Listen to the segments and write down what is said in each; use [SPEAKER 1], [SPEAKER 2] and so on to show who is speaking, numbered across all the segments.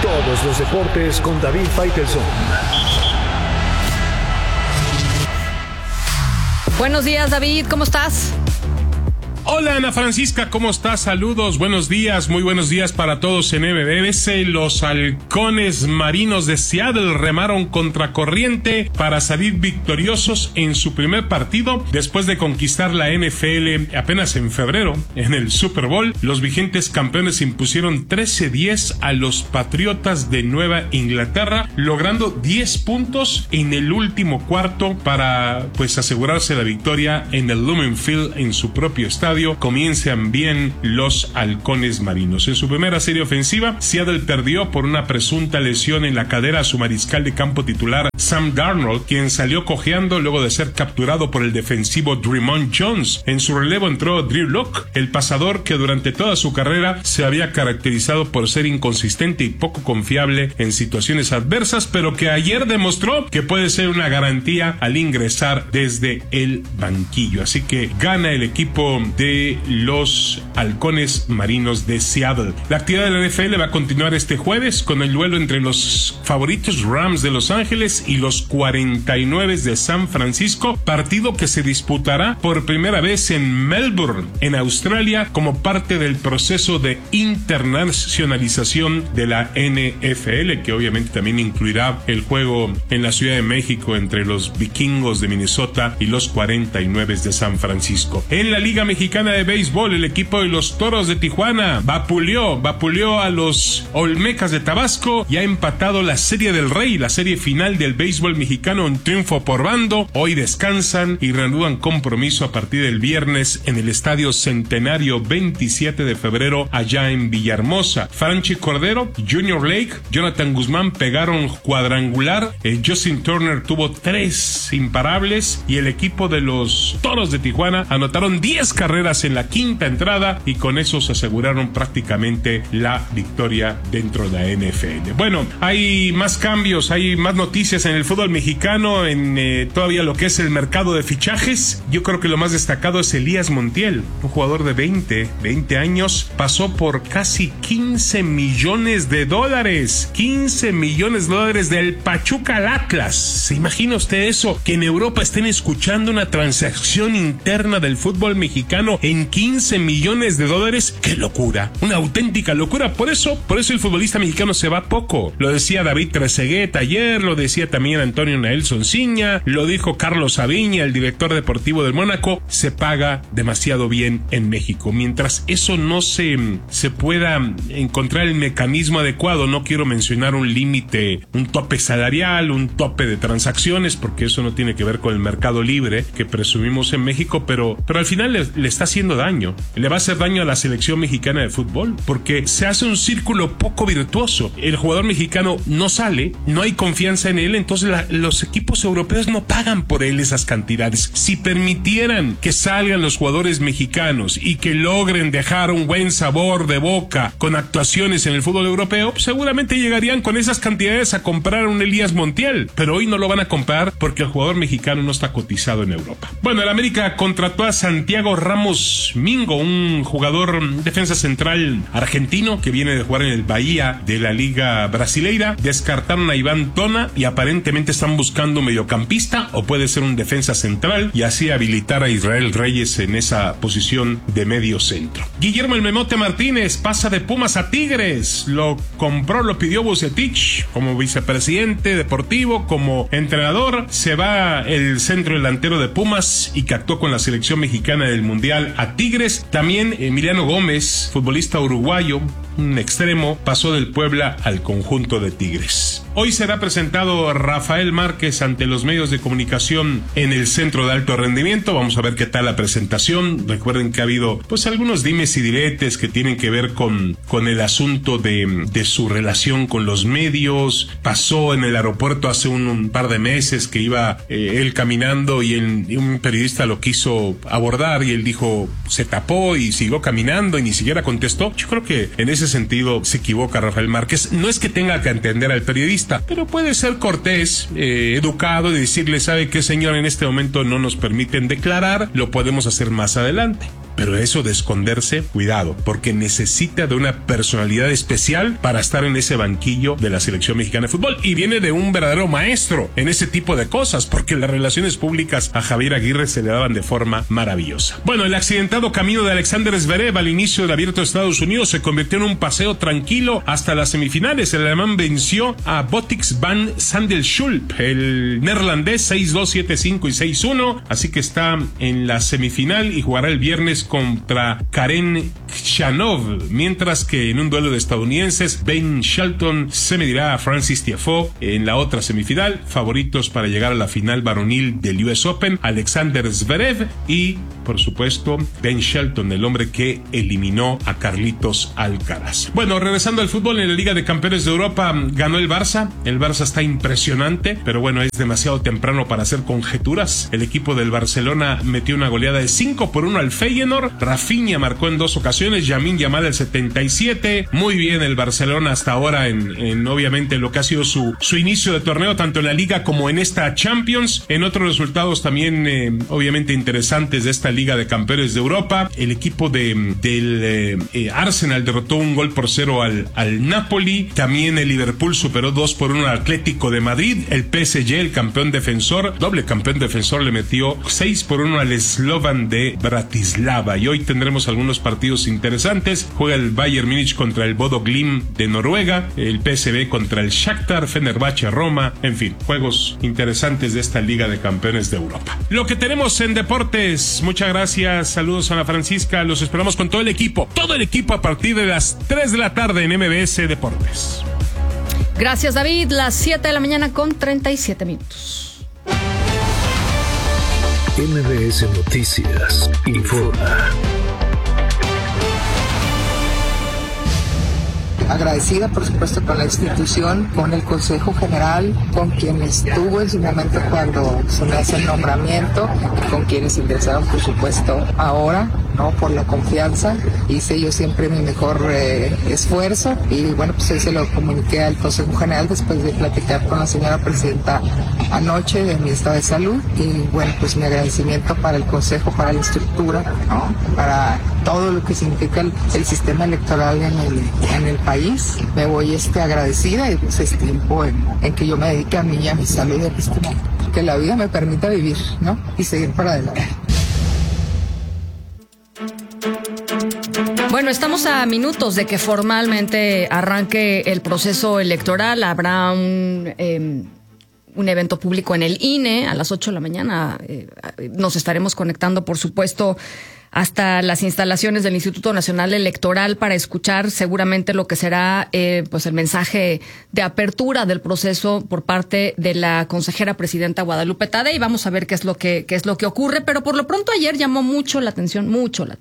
[SPEAKER 1] Todos los deportes con David Faitelson.
[SPEAKER 2] Buenos días, David, ¿cómo estás?
[SPEAKER 3] Hola Ana Francisca, ¿cómo estás? Saludos, buenos días, muy buenos días para todos en MBS. Los halcones marinos de Seattle remaron contracorriente para salir victoriosos en su primer partido después de conquistar la NFL apenas en febrero. En el Super Bowl, los vigentes campeones impusieron 13-10 a los Patriotas de Nueva Inglaterra, logrando 10 puntos en el último cuarto para asegurarse la victoria en el Lumen Field en su propio estadio. Comienzan bien los halcones marinos. En su primera serie ofensiva, Seattle perdió por una presunta lesión en la cadera a su mariscal de campo titular Sam Darnold, quien salió cojeando luego de ser capturado por el defensivo Dre'Mont Jones. En su relevo entró Drew Lock, el pasador que durante toda su carrera se había caracterizado por ser inconsistente y poco confiable en situaciones adversas, pero que ayer demostró que puede ser una garantía al ingresar desde el banquillo. Así que gana el equipo de los halcones marinos de Seattle. La actividad de la NFL va a continuar este jueves con el duelo entre los favoritos Rams de Los Ángeles y los 49 de San Francisco, partido que se disputará por primera vez en Melbourne, en Australia, como parte del proceso de internacionalización de la NFL, que obviamente también incluirá el juego en la Ciudad de México entre los vikingos de Minnesota y los 49 de San Francisco. En la Liga Mexicana de Béisbol, el equipo de los Toros de Tijuana vapuleó a los Olmecas de Tabasco y ha empatado la Serie del Rey, la serie final del béisbol mexicano, un triunfo por bando. Hoy descansan y reanudan compromiso a partir del viernes en el Estadio Centenario 27 de febrero allá en Villahermosa. Franchi Cordero, Junior Lake, Jonathan Guzmán pegaron cuadrangular, Justin Turner tuvo 3 imparables y el equipo de los Toros de Tijuana anotaron 10 carreras en la quinta entrada y con eso se aseguraron prácticamente la victoria dentro de la NFL. Bueno, hay más cambios, hay más noticias en el fútbol mexicano, en todavía lo que es el mercado de fichajes. Yo creo que lo más destacado es Elías Montiel, un jugador de 20 años, pasó por casi 15 millones de dólares. 15 millones de dólares del Pachuca al Atlas. ¿Se imagina usted eso? Que en Europa estén escuchando una transacción interna del fútbol mexicano en 15 millones de dólares. ¡Qué locura! Una auténtica locura. Por eso el futbolista mexicano se va poco. Lo decía David Trezeguet ayer, lo decía también Antonio Naelson Ciña, lo dijo Carlos Sabiña, el director deportivo del Mónaco. Se paga demasiado bien en México. Mientras eso no se pueda encontrar el mecanismo adecuado, no quiero mencionar un límite, un tope salarial, un tope de transacciones, porque eso no tiene que ver con el mercado libre que presumimos en México, pero al final le está haciendo daño. Le va a hacer daño a la selección mexicana de fútbol, porque se hace un círculo poco virtuoso. El jugador mexicano no sale, no hay confianza en él, entonces los equipos europeos no pagan por él esas cantidades. Si permitieran que salgan los jugadores mexicanos y que logren dejar un buen sabor de boca con actuaciones en el fútbol europeo, pues seguramente llegarían con esas cantidades a comprar a un Elías Montiel, pero hoy no lo van a comprar porque el jugador mexicano no está cotizado en Europa. Bueno, el América contrató a Santiago Ramos Mingo, un jugador defensa central argentino que viene de jugar en el Bahía de la Liga Brasileira. Descartaron a Iván Tona y aparentemente están buscando un mediocampista o puede ser un defensa central y así habilitar a Israel Reyes en esa posición de medio centro. Guillermo El Memote Martínez pasa de Pumas a Tigres. Lo compró, lo pidió Vucetich como vicepresidente deportivo, como entrenador. Se va el centro delantero de Pumas y que actuó con la selección mexicana del Mundial a Tigres. También Emiliano Gómez, futbolista uruguayo, un extremo, pasó del Puebla al conjunto de Tigres. Hoy será presentado Rafael Márquez ante los medios de comunicación en el Centro de Alto Rendimiento. Vamos a ver qué tal la presentación. Recuerden que ha habido algunos dimes y diretes que tienen que ver con el asunto de su relación con los medios. Pasó en el aeropuerto hace un par de meses que iba él caminando y un periodista lo quiso abordar y él dijo, se tapó y siguió caminando y ni siquiera contestó. Yo creo que en ese sentido se equivoca Rafael Márquez. No es que tenga que entender al periodista, pero puede ser cortés, educado y decirle, ¿sabe qué, señor? En este momento no nos permiten declarar, lo podemos hacer más adelante. pero eso de esconderse, cuidado, porque necesita de una personalidad especial para estar en ese banquillo de la selección mexicana de fútbol, y viene de un verdadero maestro en ese tipo de cosas, porque las relaciones públicas a Javier Aguirre se le daban de forma maravillosa. Bueno, el accidentado camino de Alexander Zverev al inicio del Abierto de Estados Unidos se convirtió en un paseo tranquilo hasta las semifinales. El alemán venció a Bottix van Sandelschulp, el neerlandés 6-2, 7-5 y 6-1, así que está en la semifinal y jugará el viernes contra Karen Khachanov, mientras que en un duelo de estadounidenses, Ben Shelton se medirá a Francis Tiafoe en la otra semifinal. Favoritos para llegar a la final varonil del US Open, Alexander Zverev y, por supuesto, Ben Shelton, el hombre que eliminó a Carlitos Alcaraz. Bueno, regresando al fútbol, en la Liga de Campeones de Europa ganó el Barça. El Barça está impresionante, pero bueno, es demasiado temprano para hacer conjeturas. El equipo del Barcelona metió una goleada de 5-1 al Feyenoord. Rafinha marcó en 2 ocasiones, Lamine Yamal el 77. Muy bien el Barcelona hasta ahora en obviamente lo que ha sido su inicio de torneo, tanto en la Liga como en esta Champions. En otros resultados también obviamente interesantes de esta Liga de Campeones de Europa, el equipo del Arsenal derrotó 1-0 al Napoli. También el Liverpool superó 2-1 al Atlético de Madrid. El PSG, el campeón defensor, doble campeón defensor, le metió 6-1 al Slovan de Bratislava. Y hoy tendremos algunos partidos interesantes. Juega el Bayern Múnich contra el Bodo Glimt de Noruega, el PSV contra el Shakhtar, Fenerbahce, Roma, en fin, juegos interesantes de esta Liga de Campeones de Europa. Lo que tenemos en deportes. Muchas gracias, saludos a Ana Francisca, los esperamos con todo el equipo a partir de las 3 de la tarde en MBS Deportes.
[SPEAKER 2] Gracias, David. Las 7 de la mañana con 37 minutos.
[SPEAKER 1] MBS Noticias informa.
[SPEAKER 4] Agradecida, por supuesto, con la institución, con el Consejo General, con quien estuvo en su momento cuando se me hace el nombramiento, con quienes ingresaron, por supuesto, ahora, ¿no? Por la confianza. Hice yo siempre mi mejor esfuerzo y, bueno, pues hoy se lo comuniqué al Consejo General después de platicar con la señora presidenta anoche de mi estado de salud y, bueno, pues mi agradecimiento para el Consejo, para la estructura, ¿no? Para todo lo que significa el sistema electoral en el país. Me voy agradecida y pues es tiempo en que yo me dedique a mí y a mi salud, que la vida me permita vivir, ¿no? Y seguir para adelante.
[SPEAKER 2] Bueno, estamos a minutos de que formalmente arranque el proceso electoral. Habrá un evento público en el INE a las 8 de la mañana. Nos estaremos conectando, por supuesto, hasta las instalaciones del Instituto Nacional Electoral para escuchar seguramente lo que será pues el mensaje de apertura del proceso por parte de la consejera presidenta Guadalupe Tadei. Vamos a ver qué es lo que ocurre, pero por lo pronto ayer llamó mucho la atención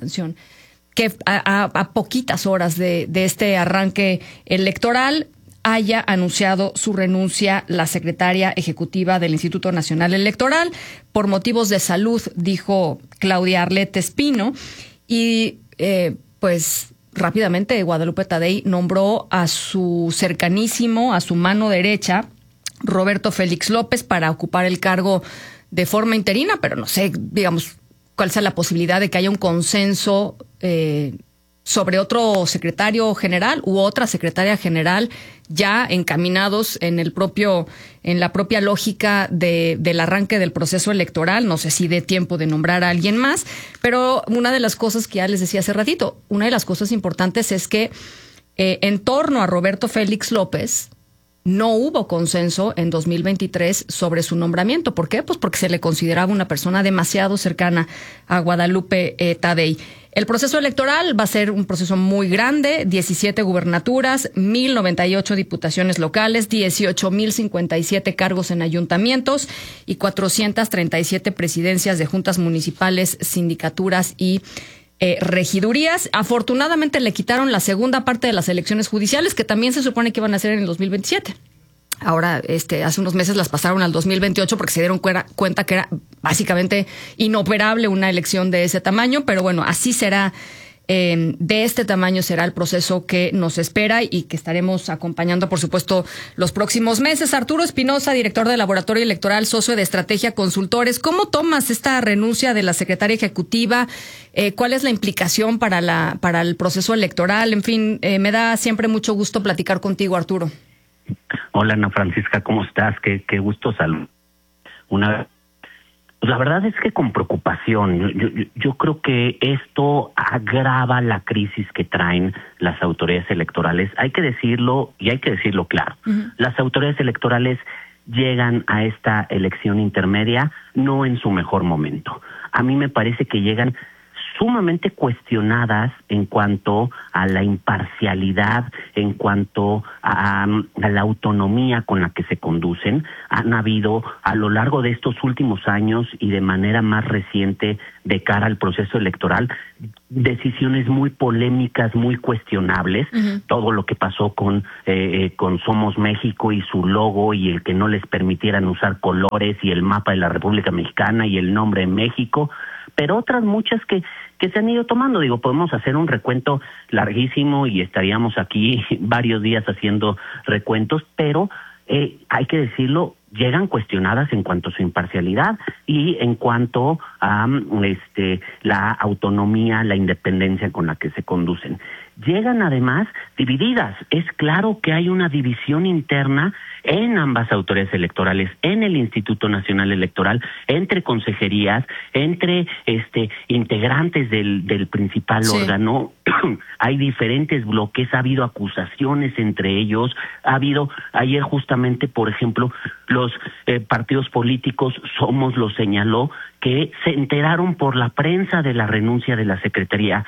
[SPEAKER 2] que a poquitas horas de este arranque electoral haya anunciado su renuncia la secretaria ejecutiva del Instituto Nacional Electoral por motivos de salud, dijo Claudia Arlette Espino, y pues rápidamente Guadalupe Tadei nombró a su cercanísimo, a su mano derecha, Roberto Félix López, para ocupar el cargo de forma interina, pero no sé, digamos, cuál sea la posibilidad de que haya un consenso sobre otro secretario general u otra secretaria general ya encaminados en la propia lógica del arranque del proceso electoral. No sé si dé tiempo de nombrar a alguien más, pero una de las cosas que ya les decía hace ratito, una de las cosas importantes es que en torno a Roberto Félix López no hubo consenso en 2023 sobre su nombramiento. ¿Por qué? Pues porque se le consideraba una persona demasiado cercana a Guadalupe Tadei. El proceso electoral va a ser un proceso muy grande, 17 gubernaturas, 1,098 diputaciones locales, 18,057 cargos en ayuntamientos y 437 presidencias de juntas municipales, sindicaturas y regidurías. Afortunadamente le quitaron la segunda parte de las elecciones judiciales, que también se supone que iban a ser en el 2027. Ahora, hace unos meses las pasaron al 2028 porque se dieron cuenta que era básicamente inoperable una elección de ese tamaño, pero bueno, así será de este tamaño será el proceso que nos espera y que estaremos acompañando, por supuesto, los próximos meses. Arturo Espinosa, director del Laboratorio Electoral, socio de Estrategia Consultores. ¿Cómo tomas esta renuncia de la secretaria ejecutiva? ¿Cuál es la implicación para el proceso electoral? En fin, me da siempre mucho gusto platicar contigo, Arturo.
[SPEAKER 5] Hola, Ana Francisca, ¿cómo estás? Qué gusto saludar. La verdad es que con preocupación. Yo creo que esto agrava la crisis que traen las autoridades electorales. Hay que decirlo, y hay que decirlo claro. Las autoridades electorales llegan a esta elección intermedia no en su mejor momento. A mí me parece que llegan sumamente cuestionadas en cuanto a la imparcialidad, en cuanto a la autonomía con la que se conducen. Han habido a lo largo de estos últimos años y de manera más reciente de cara al proceso electoral, decisiones muy polémicas, muy cuestionables. Todo lo que pasó con Somos México y su logo y el que no les permitieran usar colores y el mapa de la República Mexicana y el nombre México, pero otras muchas que se han ido tomando. Digo, podemos hacer un recuento larguísimo y estaríamos aquí varios días haciendo recuentos, pero hay que decirlo, llegan cuestionadas en cuanto a su imparcialidad y en cuanto a la autonomía, la independencia con la que se conducen. Llegan además divididas. Es claro que hay una división interna en ambas autoridades electorales, en el Instituto Nacional Electoral, entre consejerías, entre integrantes del principal órgano. Hay diferentes bloques, ha habido acusaciones entre ellos, ha habido ayer justamente, por ejemplo, los partidos políticos, Somos lo señaló, que se enteraron por la prensa de la renuncia de la Secretaría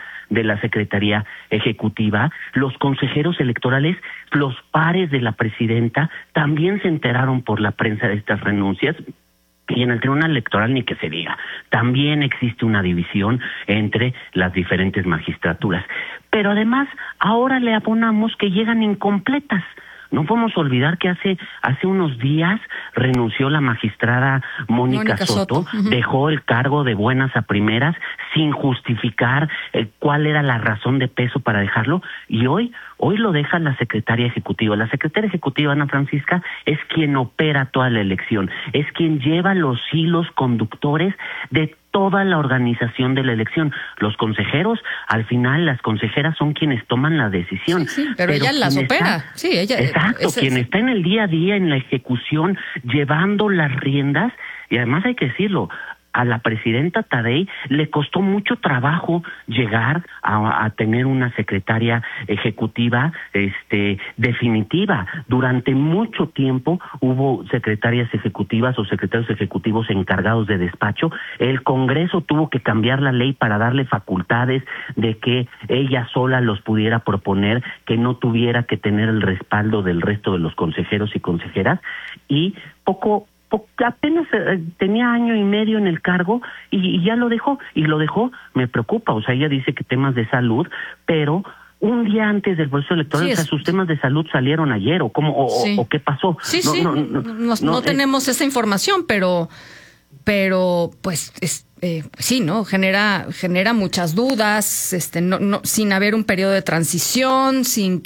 [SPEAKER 5] Ejecutiva. Los consejeros electorales, los pares de la presidenta, también se enteraron por la prensa de estas renuncias. Y en el Tribunal Electoral ni que se diga. También existe una división entre las diferentes magistraturas. Pero además, ahora le abonamos que llegan incompletas. No podemos olvidar que hace unos días renunció la magistrada Mónica Soto, dejó el cargo de buenas a primeras sin justificar cuál era la razón de peso para dejarlo, y hoy lo deja la secretaria ejecutiva. La secretaria ejecutiva, Ana Francisca, es quien opera toda la elección, es quien lleva los hilos conductores de toda la organización de la elección. Los consejeros, al final, las consejeras son quienes toman la decisión.
[SPEAKER 2] Sí, pero ella las opera.
[SPEAKER 5] Exacto, quien está en el día a día, en la ejecución, llevando las riendas, y además hay que decirlo, a la presidenta Taddei le costó mucho trabajo llegar a tener una secretaria ejecutiva definitiva. Durante mucho tiempo hubo secretarias ejecutivas o secretarios ejecutivos encargados de despacho. El Congreso tuvo que cambiar la ley para darle facultades de que ella sola los pudiera proponer, que no tuviera que tener el respaldo del resto de los consejeros y consejeras, y apenas tenía año y medio en el cargo y ya lo dejó, me preocupa. O sea, ella dice que temas de salud, pero un día antes del proceso electoral, sus temas de salud salieron ayer, o qué pasó.
[SPEAKER 2] No tenemos esa información, pero pues sí, ¿no? Genera muchas dudas, sin haber un periodo de transición,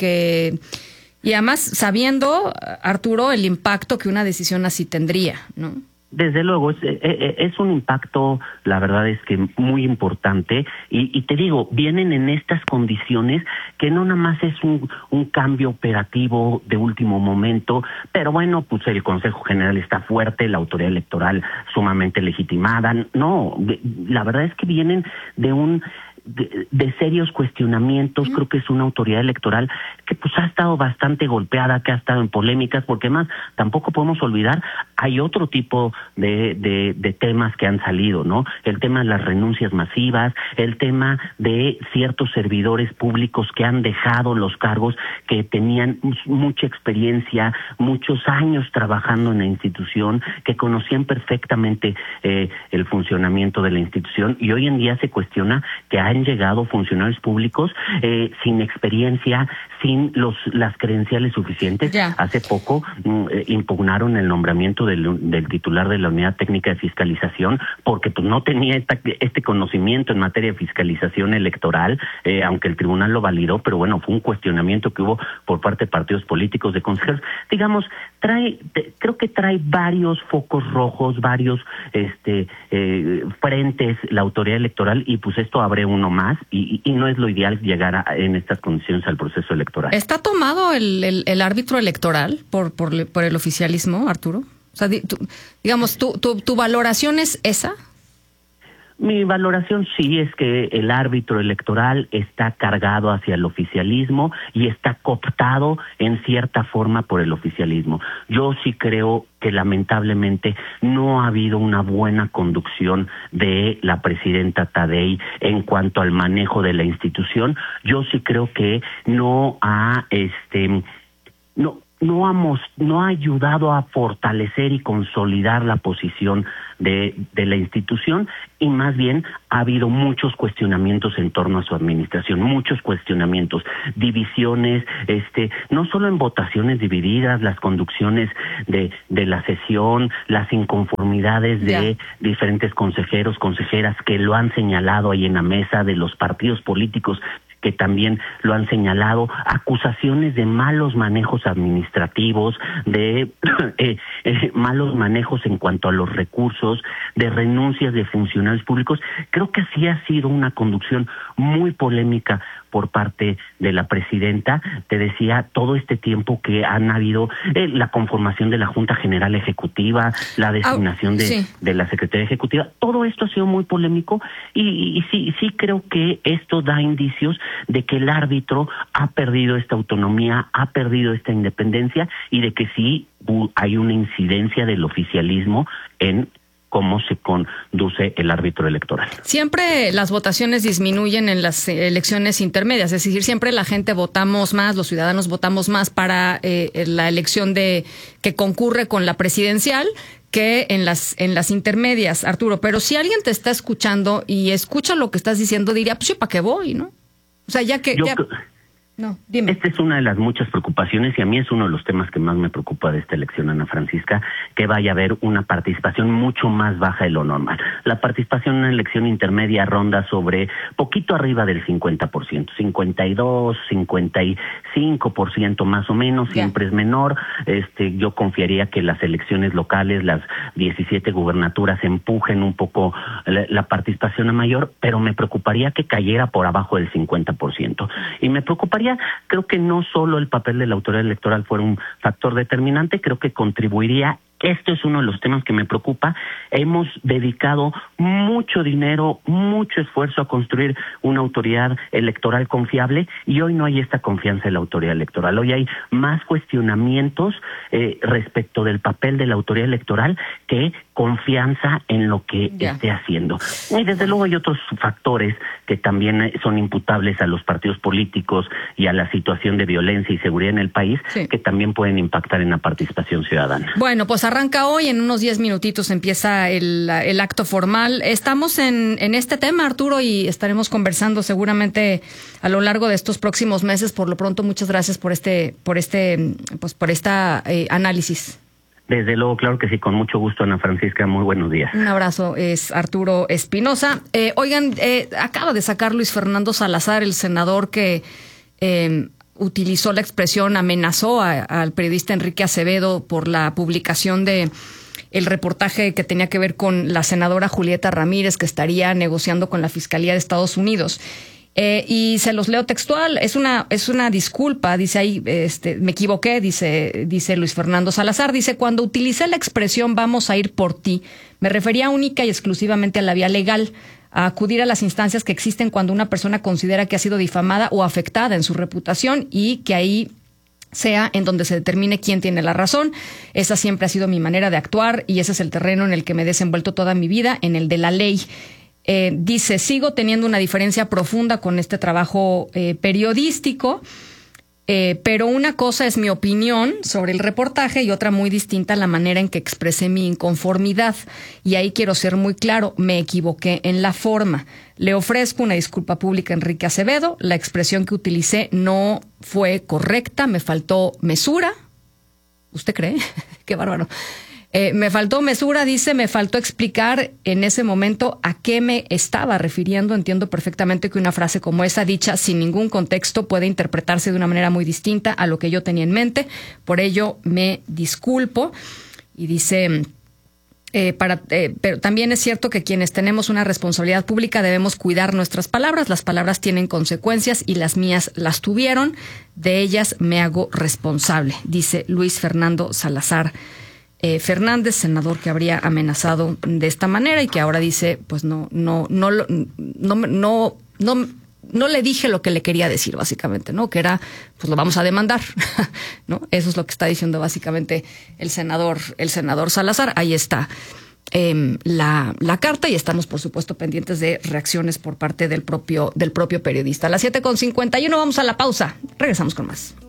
[SPEAKER 2] y además sabiendo, Arturo, el impacto que una decisión así tendría, ¿no?
[SPEAKER 5] Desde luego, es un impacto, la verdad es que muy importante, y te digo, vienen en estas condiciones que no nada más es un cambio operativo de último momento, pero bueno, pues el Consejo General está fuerte, la autoridad electoral sumamente legitimada. No, la verdad es que vienen de serios cuestionamientos. Creo que es una autoridad electoral que pues ha estado bastante golpeada, que ha estado en polémicas, porque más tampoco podemos olvidar, hay otro tipo de temas que han salido, ¿no? El tema de las renuncias masivas, el tema de ciertos servidores públicos que han dejado los cargos, que tenían mucha experiencia, muchos años trabajando en la institución, que conocían perfectamente el funcionamiento de la institución, y hoy en día se cuestiona que han llegado funcionarios públicos sin experiencia, sin las credenciales suficientes. Hace poco impugnaron el nombramiento del titular de la Unidad Técnica de Fiscalización porque pues no tenía este conocimiento en materia de fiscalización electoral, aunque el tribunal lo validó, pero bueno, fue un cuestionamiento que hubo por parte de partidos políticos, de consejeros. Digamos, creo que trae varios focos rojos, varios frentes la autoridad electoral, y pues esto abre uno más, y no es lo ideal llegar en estas condiciones al proceso electoral.
[SPEAKER 2] ¿Está tomado el árbitro electoral por el oficialismo, Arturo? O sea, digamos, ¿tu valoración es esa?
[SPEAKER 5] Mi valoración sí es que el árbitro electoral está cargado hacia el oficialismo y está cooptado en cierta forma por el oficialismo. Yo sí creo que lamentablemente no ha habido una buena conducción de la presidenta Taddei en cuanto al manejo de la institución. Yo sí creo que no ha ayudado a fortalecer y consolidar la posición de la institución, y más bien ha habido muchos cuestionamientos en torno a su administración, muchos cuestionamientos, divisiones, no solo en votaciones divididas, las conducciones de la sesión, las inconformidades de diferentes consejeros, consejeras que lo han señalado ahí en la mesa, de los partidos políticos que también lo han señalado, acusaciones de malos manejos administrativos, de malos manejos en cuanto a los recursos, de renuncias de funcionarios públicos. Creo que así ha sido una conducción muy polémica por parte de la presidenta. Te decía, todo este tiempo que han habido la conformación de la Junta General Ejecutiva, la designación de la Secretaría Ejecutiva, todo esto ha sido muy polémico, y sí creo que esto da indicios de que el árbitro ha perdido esta autonomía, ha perdido esta independencia, y de que sí hay una incidencia del oficialismo en cómo se conduce el árbitro electoral.
[SPEAKER 2] Siempre las votaciones disminuyen en las elecciones intermedias, es decir, siempre la gente votamos más, los ciudadanos votamos más para la elección que concurre con la presidencial que en las intermedias, Arturo. Pero si alguien te está escuchando y escucha lo que estás diciendo, diría, pues yo para qué voy, ¿no? O sea, No, dime.
[SPEAKER 5] Esta es una de las muchas preocupaciones, y a mí es uno de los temas que más me preocupa de esta elección, Ana Francisca, que vaya a haber una participación mucho más baja de lo normal. La participación en una elección intermedia ronda sobre poquito arriba del 50%, 52, 55% más o menos, siempre es menor. Yo confiaría que las elecciones locales, las 17 gubernaturas, empujen un poco la participación a mayor, pero me preocuparía que cayera por abajo del 50%. Y me preocuparía, creo que no solo el papel de la autoridad electoral fuera un factor determinante, creo que contribuiría. Esto es uno de los temas que me preocupa. Hemos dedicado mucho dinero, mucho esfuerzo a construir una autoridad electoral confiable, y hoy no hay esta confianza en la autoridad electoral. Hoy hay más cuestionamientos respecto del papel de la autoridad electoral que confianza en lo que esté haciendo. Y desde luego hay otros factores que también son imputables a los partidos políticos y a la situación de violencia y seguridad en el país, que también pueden impactar en la participación ciudadana.
[SPEAKER 2] Bueno, pues arranca hoy, en unos 10 minutitos empieza el acto formal. Estamos en este tema, Arturo, y estaremos conversando seguramente a lo largo de estos próximos meses. Por lo pronto, muchas gracias por esta análisis.
[SPEAKER 5] Desde luego, claro que sí, con mucho gusto, Ana Francisca, muy buenos días.
[SPEAKER 2] Un abrazo, es Arturo Espinosa. Oigan, acaba de sacar Luis Fernando Salazar, el senador que utilizó la expresión, amenazó al periodista Enrique Acevedo por la publicación de el reportaje que tenía que ver con la senadora Julieta Ramírez, que estaría negociando con la Fiscalía de Estados Unidos. Y se los leo textual, es una disculpa, dice ahí, me equivoqué, dice Luis Fernando Salazar, dice, cuando utilicé la expresión vamos a ir por ti, me refería única y exclusivamente a la vía legal, a acudir a las instancias que existen cuando una persona considera que ha sido difamada o afectada en su reputación, y que ahí sea en donde se determine quién tiene la razón. Esa siempre ha sido mi manera de actuar, y ese es el terreno en el que me he desenvuelto toda mi vida, en el de la ley. Dice, sigo teniendo una diferencia profunda con este trabajo periodístico. Pero una cosa es mi opinión sobre el reportaje y otra muy distinta la manera en que expresé mi inconformidad. Y ahí quiero ser muy claro, me equivoqué en la forma. Le ofrezco una disculpa pública a Enrique Acevedo. La expresión que utilicé no fue correcta, me faltó mesura. ¿Usted cree? Qué bárbaro. Me faltó mesura, dice, me faltó explicar en ese momento a qué me estaba refiriendo. Entiendo perfectamente que una frase como esa, dicha sin ningún contexto, puede interpretarse de una manera muy distinta a lo que yo tenía en mente. Por ello, me disculpo. Y dice, pero también es cierto que quienes tenemos una responsabilidad pública debemos cuidar nuestras palabras. Las palabras tienen consecuencias y las mías las tuvieron. De ellas me hago responsable, dice Luis Fernando Salazar Fernández, senador que habría amenazado de esta manera y que ahora dice, pues no le dije lo que le quería decir, básicamente, ¿no? Que era, pues lo vamos a demandar, ¿no? Eso es lo que está diciendo básicamente el senador Salazar. Ahí está la carta y estamos, por supuesto, pendientes de reacciones por parte del propio periodista. A las 7:51 vamos a la pausa. Regresamos con más.